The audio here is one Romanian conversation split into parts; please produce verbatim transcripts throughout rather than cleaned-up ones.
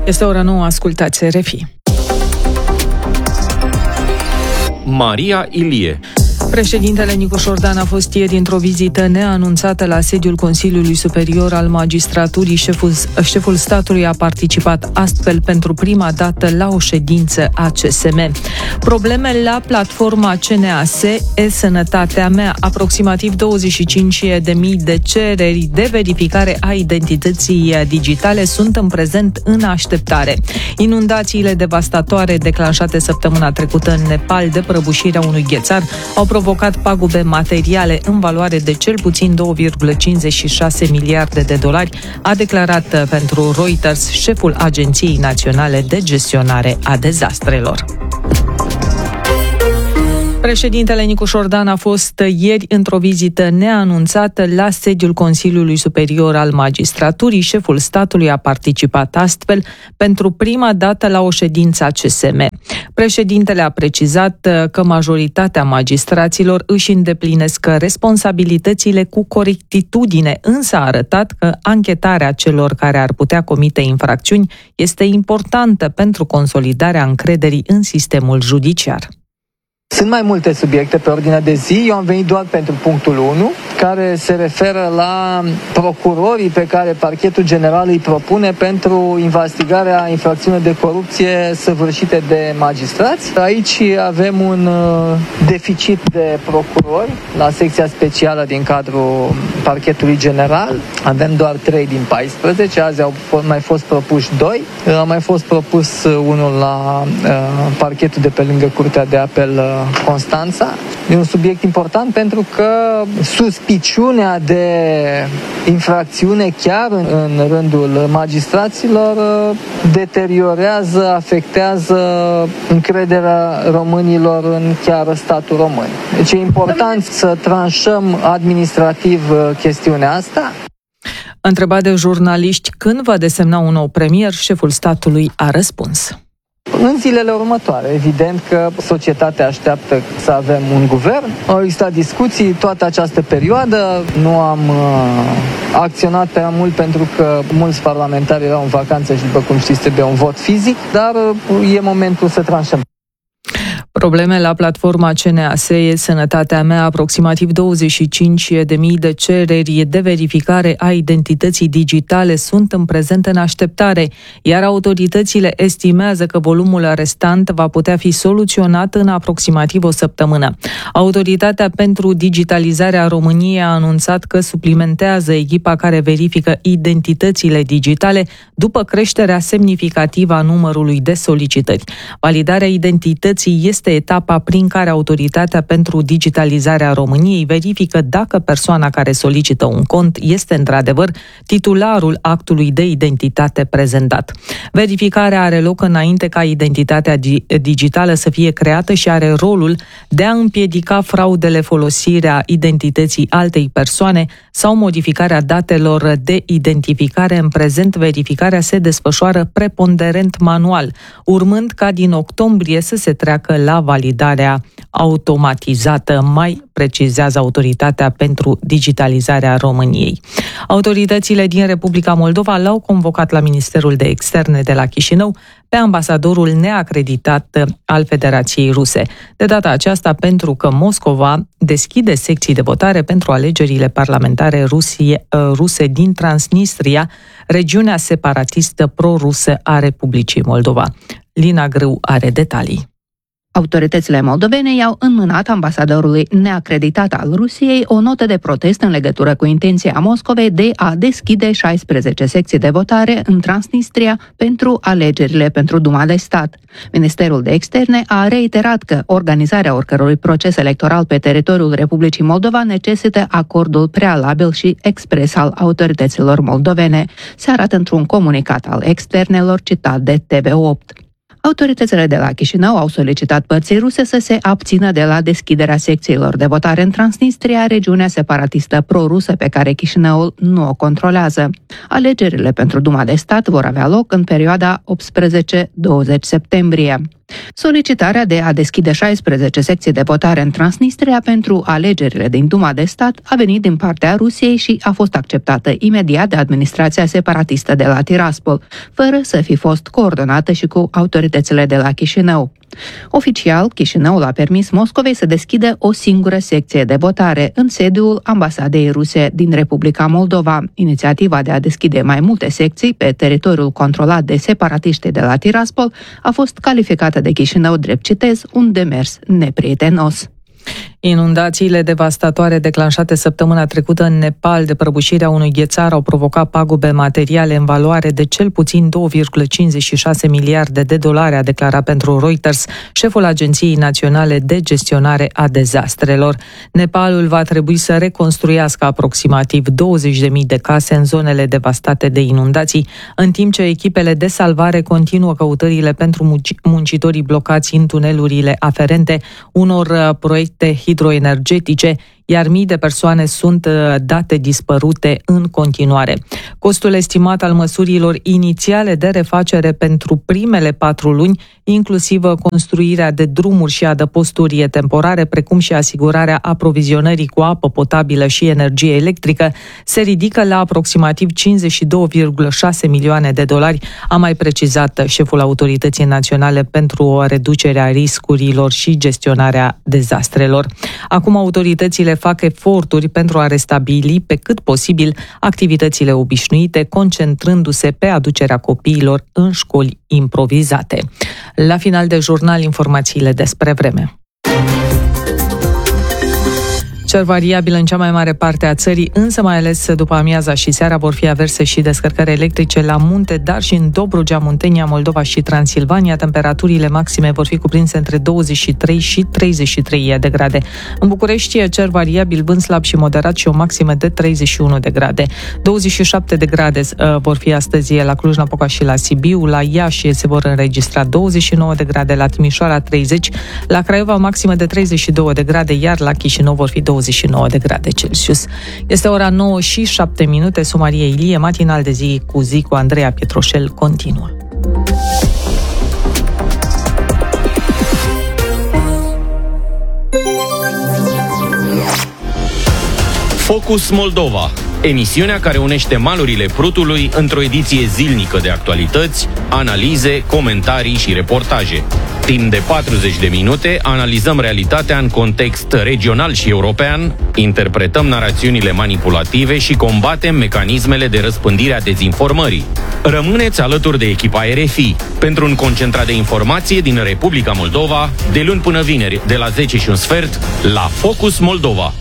Este ora nouă, ascultați R F I. Maria Ilie. Președintele Nicu Șordan a fost ieri într-o vizită neanunțată la sediul Consiliului Superior al Magistraturii. Șeful, șeful statului a participat astfel pentru prima dată la o ședință a C S M. Probleme la platforma C N A S, E-Sănătatea mea, aproximativ douăzeci și cinci de mii de cereri de verificare a identității digitale sunt în prezent în așteptare. Inundațiile devastatoare declanșate săptămâna trecută în Nepal de prăbușirea unui ghețar au provocat pagube materiale în valoare de cel puțin doi virgulă cincizeci și șase miliarde de dolari, a declarat pentru Reuters șeful Agenției Naționale de Gestionare a Dezastrelor. Președintele Nicu Șordan a fost ieri într-o vizită neanunțată la sediul Consiliului Superior al Magistraturii. Șeful statului a participat astfel pentru prima dată la o ședință a C S M. Președintele a precizat că majoritatea magistraților își îndeplinesc responsabilitățile cu corectitudine, însă a arătat că anchetarea celor care ar putea comite infracțiuni este importantă pentru consolidarea încrederii în sistemul judiciar. Sunt mai multe subiecte pe ordinea de zi, eu am venit doar pentru punctul unu, care se referă la procurorii pe care Parchetul General îi propune pentru investigarea infracțiunilor de corupție săvârșite de magistrați. Aici avem un deficit de procurori la secția specială din cadrul Parchetului General. Avem doar trei din paisprezece, azi au mai fost propuși doi. A mai fost propus unul la uh, Parchetul de pe lângă Curtea de Apel Constanța. E un subiect important pentru că suspiciunea de infracțiune chiar în, în rândul magistraților deteriorează, afectează încrederea românilor în chiar statul român. Deci e important să tranșăm administrativ chestiunea asta. Întrebat de jurnaliști când va desemna un nou premier, șeful statului a răspuns: în zilele următoare. Evident că societatea așteaptă să avem un guvern. Au existat discuții toată această perioadă. Nu am uh, acționat prea mult pentru că mulți parlamentari erau în vacanță și, după cum știți, trebuie un vot fizic, dar uh, e momentul să tranșăm. Probleme la platforma C N A S, E-Sănătatea mea, aproximativ douăzeci și cinci de mii de cereri de verificare a identității digitale sunt în prezent în așteptare, iar autoritățile estimează că volumul restant va putea fi soluționat în aproximativ o săptămână. Autoritatea pentru Digitalizarea României a anunțat că suplimentează echipa care verifică identitățile digitale după creșterea semnificativă a numărului de solicitări. Validarea identității este etapa prin care Autoritatea pentru Digitalizarea României verifică dacă persoana care solicită un cont este într-adevăr titularul actului de identitate prezentat. Verificarea are loc înainte ca identitatea digitală să fie creată și are rolul de a împiedica fraudele, folosirea identității altei persoane sau modificarea datelor de identificare. În prezent, verificarea se desfășoară preponderent manual, urmând ca din octombrie să se treacă la validarea automatizată, mai precizează Autoritatea pentru Digitalizarea României. Autoritățile din Republica Moldova l-au convocat la Ministerul de Externe de la Chișinău pe ambasadorul neacreditat al Federației Ruse. De data aceasta pentru că Moscova deschide secții de votare pentru alegerile parlamentare rusie, ruse din Transnistria, regiunea separatistă pro-rusă a Republicii Moldova. Lina Grâu are detalii. Autoritățile moldovene i-au înmânat ambasadorului neacreditat al Rusiei o notă de protest în legătură cu intenția Moscovei de a deschide șaisprezece secții de votare în Transnistria pentru alegerile pentru Duma de Stat. Ministerul de Externe a reiterat că organizarea oricărui proces electoral pe teritoriul Republicii Moldova necesită acordul prealabil și expres al autorităților moldovene, se arată într-un comunicat al externelor citat de T V opt. Autoritățile de la Chișinău au solicitat părții ruse să se abțină de la deschiderea secțiilor de votare în Transnistria, regiunea separatistă pro-rusă pe care Chișinăul nu o controlează. Alegerile pentru Duma de Stat vor avea loc în perioada optsprezece douăzeci septembrie. Solicitarea de a deschide șaisprezece secții de votare în Transnistria pentru alegerile din Duma de stat a venit din partea Rusiei și a fost acceptată imediat de administrația separatistă de la Tiraspol, fără să fi fost coordonată și cu autoritățile de la Chișinău. Oficial, Chișinăul a permis Moscovei să deschidă o singură secție de votare în sediul ambasadei ruse din Republica Moldova. Inițiativa de a deschide mai multe secții pe teritoriul controlat de separatiști de la Tiraspol a fost calificată de Chișinău, drept citez, un demers neprietenos. Inundațiile devastatoare declanșate săptămâna trecută în Nepal de prăbușirea unui ghețar au provocat pagube materiale în valoare de cel puțin doi virgulă cincizeci și șase miliarde de dolari, a declarat pentru Reuters șeful Agenției Naționale de Gestionare a Dezastrelor. Nepalul va trebui să reconstruiască aproximativ douăzeci de mii de case în zonele devastate de inundații, în timp ce echipele de salvare continuă căutările pentru muncitorii blocați în tunelurile aferente unor proiecte hidroenergetice, iar mii de persoane sunt date dispărute în continuare. Costul estimat al măsurilor inițiale de refacere pentru primele patru luni, inclusiv construirea de drumuri și adăposturi temporare, precum și asigurarea aprovizionării cu apă potabilă și energie electrică, se ridică la aproximativ cincizeci și doi virgulă șase milioane de dolari, a mai precizat șeful Autorității Naționale pentru reducerea riscurilor și gestionarea dezastrelor. Acum autoritățile fac eforturi pentru a restabili pe cât posibil activitățile obișnuite, concentrându-se pe aducerea copiilor în școli improvizate. La final de jurnal, informațiile despre vreme. Cer variabil în cea mai mare parte a țării, însă mai ales după amiaza și seara vor fi averse și descărcări electrice la munte, dar și în Dobrogea, Muntenia, Moldova și Transilvania. Temperaturile maxime vor fi cuprinse între douăzeci și trei și treizeci și trei de grade. În București, cer variabil, vânt slab și moderat și o maximă de treizeci și unu de grade. douăzeci și șapte de grade uh, vor fi astăzi la Cluj-Napoca și la Sibiu, la Iași se vor înregistra douăzeci și nouă de grade, la Timișoara treizeci, la Craiova maximă de treizeci și două de grade, iar la Chișinău vor fi douăzeci și nouă de grade Celsius. Este ora nouă și șapte minute, Maria Ilie, matinal de zi cu zi cu Andreea Pietroșel continuă. Focus Moldova, emisiunea care unește malurile Prutului într-o ediție zilnică de actualități, analize, comentarii și reportaje. Timp de patruzeci de minute analizăm realitatea în context regional și european, interpretăm narațiunile manipulative și combatem mecanismele de răspândire a dezinformării. Rămâneți alături de echipa R F I pentru un concentrat de informație din Republica Moldova, de luni până vineri, de la zece și un sfert, la Focus Moldova.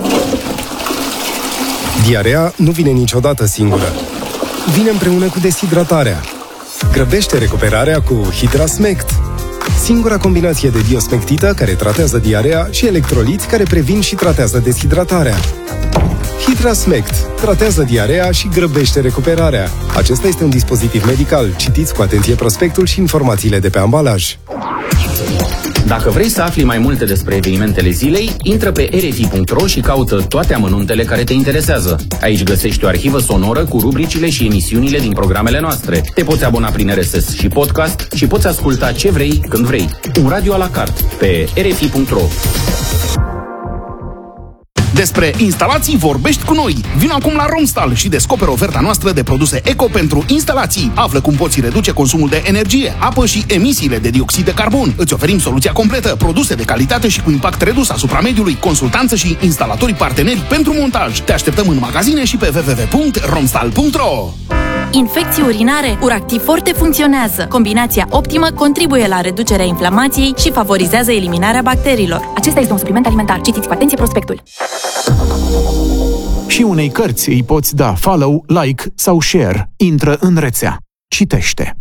Diarea nu vine niciodată singură. Vine împreună cu deshidratarea. Grăbește recuperarea cu Hidrasmect, singura combinație de diosmectită care tratează diarea și electroliți care previn și tratează deshidratarea. Hidrasmect tratează diarea și grăbește recuperarea. Acesta este un dispozitiv medical. Citiți cu atenție prospectul și informațiile de pe ambalaj. Dacă vrei să afli mai multe despre evenimentele zilei, intră pe r f i punct r o și caută toate amănuntele care te interesează. Aici găsești o arhivă sonoră cu rubricile și emisiunile din programele noastre. Te poți abona prin R S S și podcast și poți asculta ce vrei, când vrei. Un radio a la carte pe r f i punct r o. Despre instalații vorbești cu noi. Vino acum la Romstal și descoperă oferta noastră de produse eco pentru instalații. Află cum poți reduce consumul de energie, apă și emisiile de dioxid de carbon. Îți oferim soluția completă, produse de calitate și cu impact redus asupra mediului, consultanță și instalatori parteneri pentru montaj. Te așteptăm în magazine și pe w w w punct romstal punct r o. Infecții urinare, Uractiv Forte funcționează. Combinația optimă contribuie la reducerea inflamației și favorizează eliminarea bacteriilor. Acesta este un supliment alimentar. Citiți cu atenție prospectul. Și unei cărți îi poți da follow, like sau share. Intră în rețea. Citește.